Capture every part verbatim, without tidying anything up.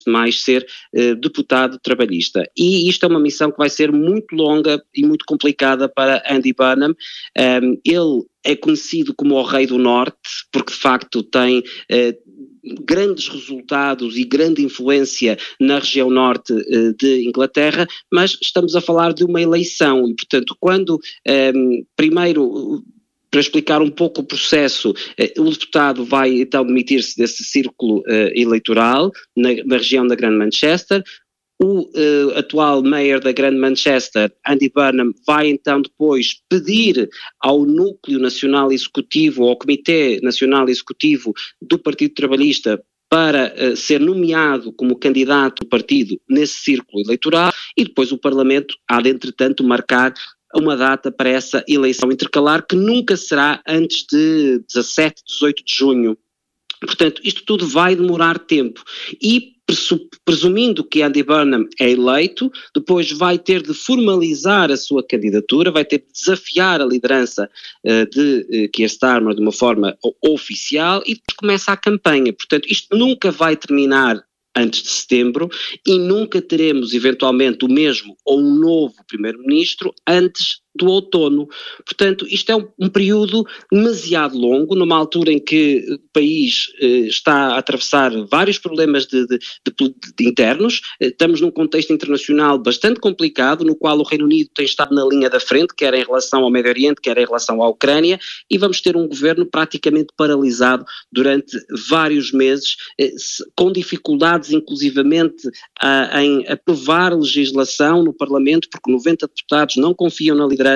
mais ser eh, deputado trabalhista. E isto é uma missão que vai ser muito longa e muito complicada para Andy Burnham. Um, ele é conhecido como o Rei do Norte, porque de facto tem eh, grandes resultados e grande influência na região norte eh, de Inglaterra, mas estamos a falar de uma eleição e, portanto, quando eh, primeiro... Para explicar um pouco o processo, o deputado vai então demitir-se desse círculo uh, eleitoral na, na região da Grande Manchester. O uh, atual mayor da Grande Manchester, Andy Burnham, vai então depois pedir ao Núcleo Nacional Executivo, ao Comitê Nacional Executivo do Partido Trabalhista, para uh, ser nomeado como candidato do partido nesse círculo eleitoral, e depois o Parlamento há de, entretanto, marcar uma data para essa eleição intercalar que nunca será antes de dezassete, dezoito de junho. Portanto, isto tudo vai demorar tempo e, presumindo que Andy Burnham é eleito, depois vai ter de formalizar a sua candidatura, vai ter de desafiar a liderança uh, de uh, Keir Starmer de uma forma oficial e depois começa a campanha. Portanto, isto nunca vai terminar antes de setembro e nunca teremos eventualmente o mesmo ou um novo primeiro-ministro antes do outono. Portanto, isto é um, um período demasiado longo, numa altura em que o país eh, está a atravessar vários problemas de, de, de, de internos. Estamos num contexto internacional bastante complicado, no qual o Reino Unido tem estado na linha da frente, quer em relação ao Médio Oriente, quer em relação à Ucrânia, e vamos ter um governo praticamente paralisado durante vários meses, eh, com dificuldades inclusivamente a, em aprovar legislação no Parlamento, porque noventa deputados não confiam na liderança,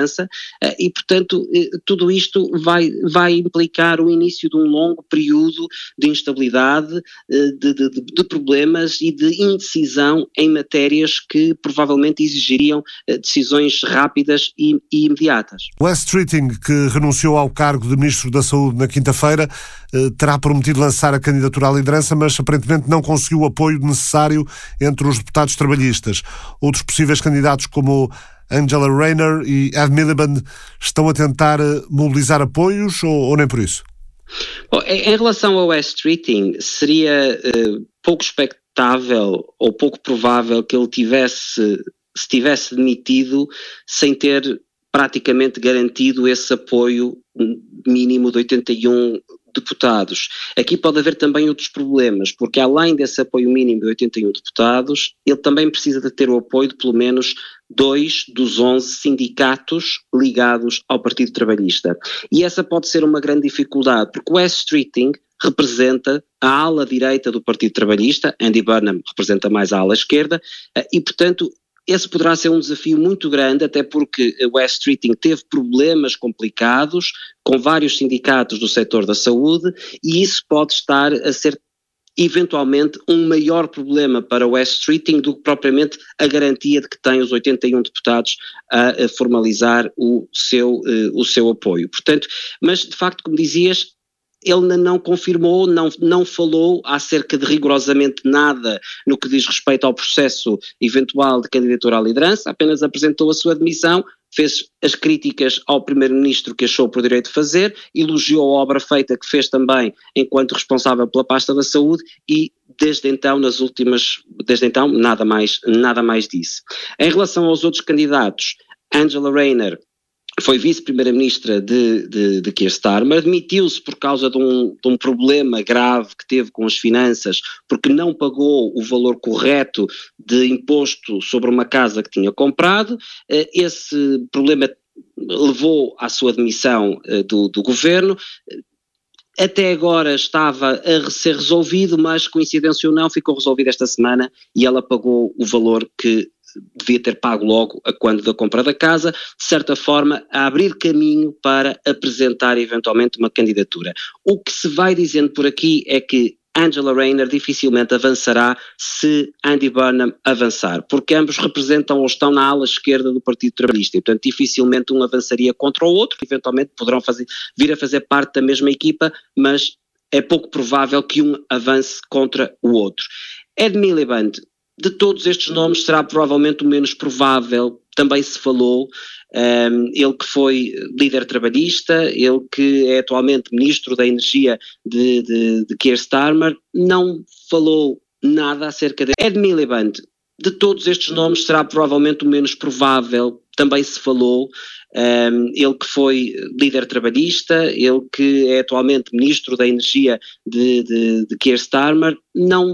e portanto tudo isto vai, vai implicar o início de um longo período de instabilidade, de, de, de problemas e de indecisão em matérias que provavelmente exigiriam decisões rápidas e, e imediatas. Wes Streeting, que renunciou ao cargo de Ministro da Saúde na quinta-feira, terá prometido lançar a candidatura à liderança, mas aparentemente não conseguiu o apoio necessário entre os deputados trabalhistas. Outros possíveis candidatos, como Angela Rayner e Ed Miliband, estão a tentar mobilizar apoios ou, ou nem por isso? Bom, em relação ao Wes Streeting, seria uh, pouco expectável ou pouco provável que ele tivesse, se tivesse demitido sem ter praticamente garantido esse apoio mínimo de oitenta e um deputados. Aqui pode haver também outros problemas, porque além desse apoio mínimo de oitenta e um deputados, ele também precisa de ter o apoio de pelo menos dois dos onze sindicatos ligados ao Partido Trabalhista. E essa pode ser uma grande dificuldade, porque o Wes Streeting representa a ala direita do Partido Trabalhista, Andy Burnham representa mais a ala esquerda, e portanto esse poderá ser um desafio muito grande, até porque o Wes Streeting teve problemas complicados com vários sindicatos do setor da saúde e isso pode estar a ser eventualmente um maior problema para o Wes Streeting do que propriamente a garantia de que tem os oitenta e um deputados a, a formalizar o seu, uh, o seu apoio. Portanto, mas de facto, como dizias, ele não confirmou, não, não falou acerca de rigorosamente nada no que diz respeito ao processo eventual de candidatura à liderança, apenas apresentou a sua admissão, fez as críticas ao primeiro-ministro que achou por direito de fazer, elogiou a obra feita que fez também enquanto responsável pela pasta da saúde e desde então, nas últimas, desde então, nada mais, nada mais disse. Em relação aos outros candidatos, Angela Rayner foi vice-primeira-ministra de, de, de Keir Starmer, demitiu-se por causa de um, de um problema grave que teve com as finanças, porque não pagou o valor correto de imposto sobre uma casa que tinha comprado. Esse problema levou à sua demissão do, do governo. Até agora estava a ser resolvido, mas coincidência ou não, ficou resolvido esta semana e ela pagou o valor que devia ter pago logo a quando da compra da casa, de certa forma a abrir caminho para apresentar eventualmente uma candidatura. O que se vai dizendo por aqui é que Angela Rayner dificilmente avançará se Andy Burnham avançar, porque ambos representam ou estão na ala esquerda do Partido Trabalhista e, portanto, dificilmente um avançaria contra o outro, eventualmente poderão fazer, vir a fazer parte da mesma equipa, mas é pouco provável que um avance contra o outro. Ed Miliband, de todos estes nomes, será provavelmente o menos provável. Também se falou, um, ele que foi líder trabalhista, ele que é atualmente ministro da Energia de, de, de Keir Starmer, não falou nada acerca de Ed Miliband. De todos estes nomes será provavelmente o menos provável, também se falou, um, ele que foi líder trabalhista, ele que é atualmente ministro da Energia de, de, de Keir Starmer, não